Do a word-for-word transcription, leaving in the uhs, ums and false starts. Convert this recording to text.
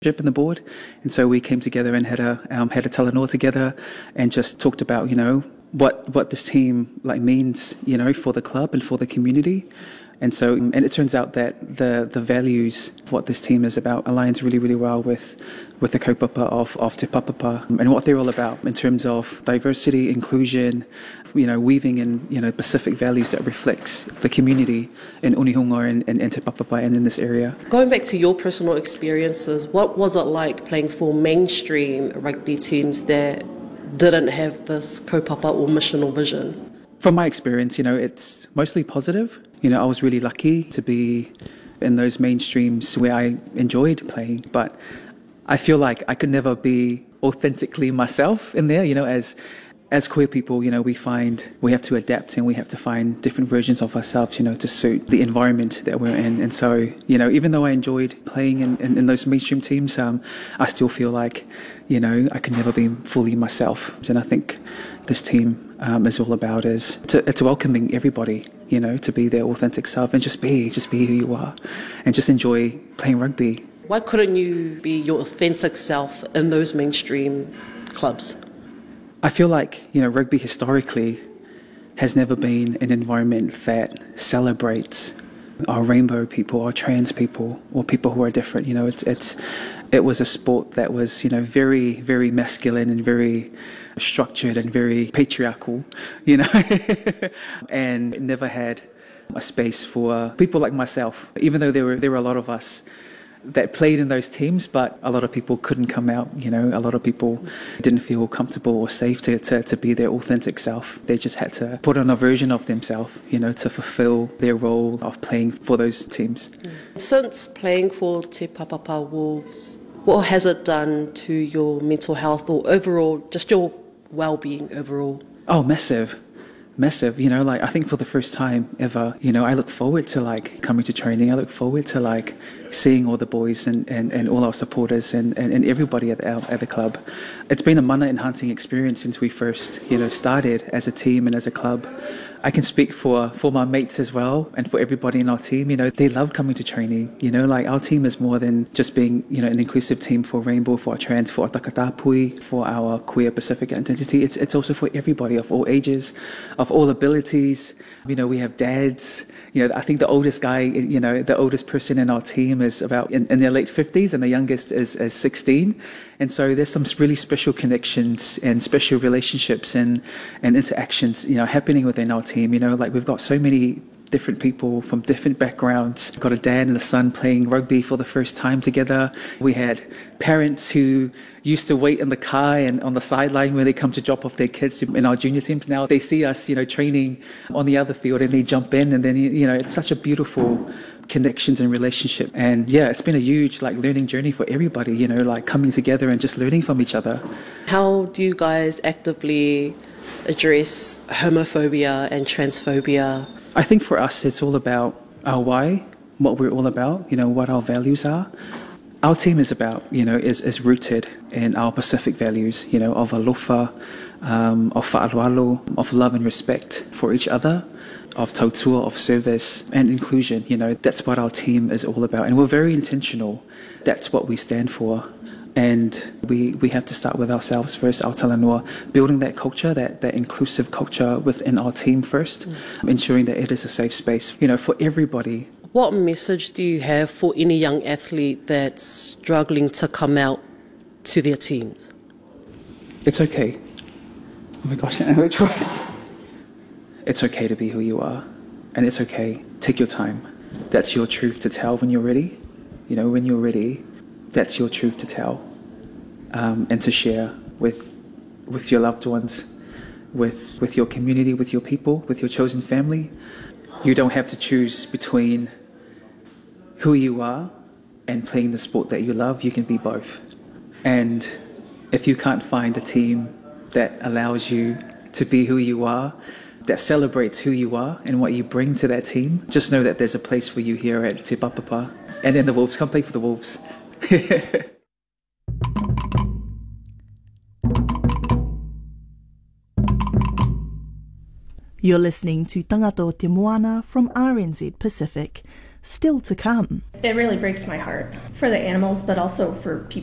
in the board, and so we came together and had a um, had a talanoa together, and just talked about you know what what this team like means you know for the club and for the community, and so and it turns out that the the values of what this team is about aligns really really well with with the kaupapa of of Te Papapa and what they're all about in terms of diversity, inclusion, you know, weaving in you know Pacific values that reflects the community in Unihonga and, and, and Te Papapa and in this area. Going back to your personal experiences, what was it like playing for mainstream rugby teams that didn't have this kaupapa or mission or vision? From my experience, you know, it's mostly positive. You know, I was really lucky to be in those mainstreams where I enjoyed playing, but I feel like I could never be authentically myself in there, you know, as As queer people, you know, we find we have to adapt and we have to find different versions of ourselves, you know, to suit the environment that we're in. And so, you know, even though I enjoyed playing in, in, in those mainstream teams, um, I still feel like, you know, I can never be fully myself. And I think this team um, is all about is to, it's welcoming everybody, you know, to be their authentic self and just be, just be who you are and just enjoy playing rugby. Why couldn't you be your authentic self in those mainstream clubs? I feel like, you know, rugby historically has never been an environment that celebrates our rainbow people, our trans people, or people who are different. You know, it's it's it was a sport that was, you know, very, very masculine and very structured and very patriarchal, you know, and never had a space for people like myself, even though there were there were a lot of us that played in those teams, but a lot of people couldn't come out, you know, a lot of people didn't feel comfortable or safe to, to, to be their authentic self. They just had to put on a version of themselves, you know, to fulfill their role of playing for those teams. Since playing for Te Papapa Wolves, what has it done to your mental health or overall, just your well-being overall? Oh, massive. Massive, you know, like I think for the first time ever, you know, I look forward to like coming to training. I look forward to like seeing all the boys and, and, and all our supporters and, and, and everybody at, our, at the club. It's been a mana enhancing experience since we first, you know, started as a team and as a club. I can speak for, for my mates as well and for everybody in our team. You know, they love coming to training. You know, like our team is more than just being, you know, an inclusive team for Rainbow, for our trans, for our Takatapui, for our queer Pacific identity. It's it's also for everybody of all ages, of all abilities. You know, we have dads. You know, I think the oldest guy, you know, the oldest person in our team is about in, in their late fifties and the youngest is, is sixteen. And so there's some really special connections and special relationships and, and interactions, you know, happening within our team. You know, like we've got so many different people from different backgrounds. We've got a dad and a son playing rugby for the first time together. We had parents who used to wait in the car and on the sideline when they come to drop off their kids in our junior teams. Now they see us, you know, training on the other field and they jump in, and then, you know, it's such a beautiful connections and relationship. And yeah, it's been a huge like learning journey for everybody, you know, like coming together and just learning from each other. How do you guys actively address homophobia and transphobia? I think for us, it's all about our why, what we're all about, you know, what our values are. Our team is about, you know, is, is rooted in our Pacific values, you know, of alofa, um, of fa'aloalo, of love and respect for each other, of tautua, of service and inclusion. You know, that's what our team is all about. And we're very intentional. That's what we stand for. And we we have to start with ourselves first, our talanoa, building that culture, that, that inclusive culture within our team first, mm. ensuring that it is a safe space, you know, for everybody. What message do you have for any young athlete that's struggling to come out to their teams? It's okay. Oh my gosh, it's okay to be who you are, and it's okay. Take your time. That's your truth to tell when you're ready. You know, when you're ready, that's your truth to tell, um, and to share with with your loved ones, with with your community, with your people, with your chosen family. You don't have to choose between who you are and playing the sport that you love. You can be both. And if you can't find a team that allows you to be who you are, that celebrates who you are and what you bring to that team, just know that there's a place for you here at Te Papapa. And then the Wolves, come play for the Wolves. You're listening to Tangato Te Moana from R N Z Pacific. still to come. It really breaks my heart for the animals, but also for people.